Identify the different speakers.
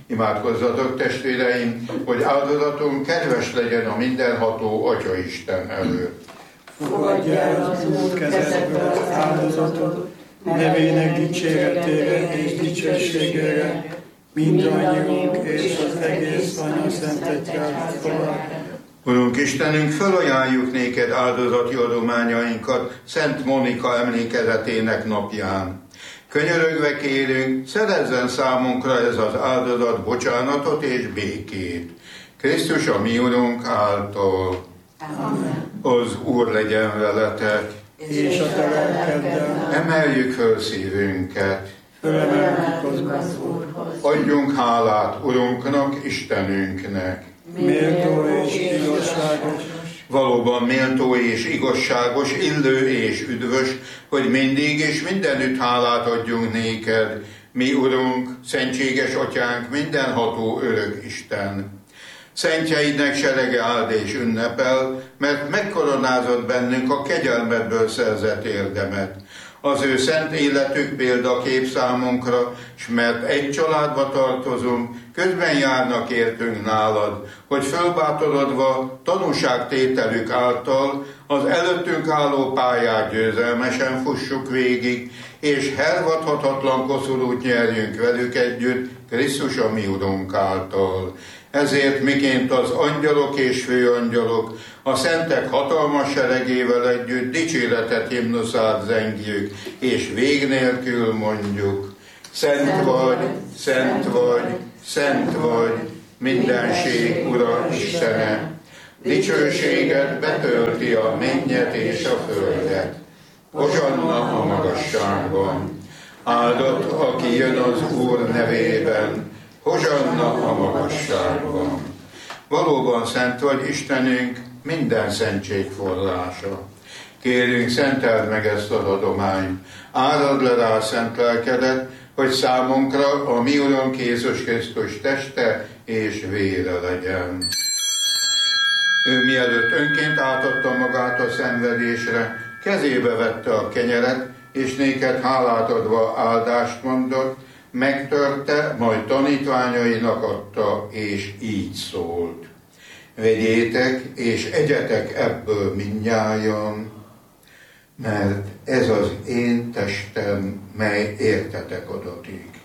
Speaker 1: Imádkozzatok, testvéreim, hogy áldozatunk kedves legyen a mindenható Atyaisten előtt.
Speaker 2: Fogadj el az Úr kezedből az áldozatot, nevének dicséretére és dicsőségére, mindannyiunk és az egész Anya-Szent Egyház tovább.
Speaker 1: Urunk Istenünk, felajánljuk néked áldozati adományainkat Szent Monika emlékezetének napján. Könyörögve kérünk, szerezzen számunkra ez az áldozat bocsánatot és békét. Krisztus a mi Urunk által.
Speaker 2: Amen.
Speaker 1: Az Úr legyen veletek.
Speaker 2: És a te lelkeddel.
Speaker 1: Emeljük föl szívünket.
Speaker 2: Fölemeljük az Úrhoz.
Speaker 1: Adjunk hálát Urunknak, Istenünknek.
Speaker 2: Méltó és igazságos.
Speaker 1: Valóban méltó és igazságos, illő és üdvös, hogy mindig és mindenütt hálát adjunk néked, mi Urunk, szentséges Atyánk, mindenható örök Isten. Szentjeidnek serege áld és ünnepel, mert megkoronázott bennünk a kegyelmedből szerzett érdemet. Az ő szent életük példakép számunkra, s mert egy családba tartozunk, közben járnak értünk nálad, hogy fölbátorodva tanúságtételük által az előttünk álló pályát győzelmesen fussuk végig, és hervadhatatlan koszorút nyerjünk velük együtt, Krisztus a mi Urunk által. Ezért miként az angyalok és főangyalok, a szentek hatalmas seregével együtt dicséretet himnuszát zengjük, és vég nélkül mondjuk: Szent vagy, szent vagy, szent vagy, mindenség Ura Istene. Dicsőséged betölti a mennyet és a földet. Hozsanna a magasságban. Áldott, aki jön az Úr nevében. Hozsanna a magasságban. Valóban szent vagy Istenünk, minden szentség forrása. Kérünk, szenteld meg ezt az adományt, árad le rá szent lelkedet, hogy számunkra a mi Urunk Jézus Krisztus teste és vére legyen. Ő mielőtt önként átadta magát a szenvedésre, kezébe vette a kenyeret, és néked hálát adva áldást mondott, megtörte, majd tanítványainak adta, és így szólt: Vegyétek, és egyetek ebből mindnyájan, mert ez az én testem, mely értetek adatik.